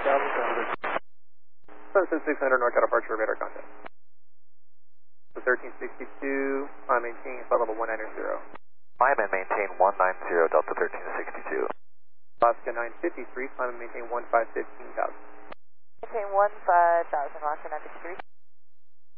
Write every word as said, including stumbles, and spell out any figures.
Sunset six hundred, NorCal departure, radar contact. So thirteen sixty-two, I'm maintaining flight level one nine zero. Climb and maintain one nine zero, Delta thirteen sixty-two. Alaska nine fifty-three, climb and maintain one five fifteen thousand. Maintain one five thousand, Alaska nine fifty-three.